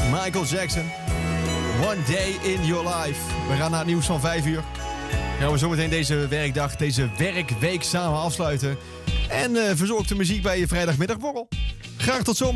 Michael Jackson. One Day in Your Life. We gaan naar het nieuws van 5 uur. Gaan we zometeen deze werkdag, deze werkweek samen afsluiten. En verzorg de muziek bij je vrijdagmiddagborrel. Graag tot zometeen.